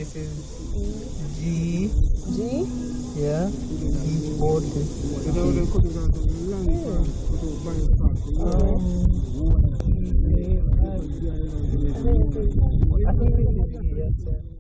this is G. G? Yeah. E40. You know, they couldn't go to the land without buying parts. I think this is E, yes, sir.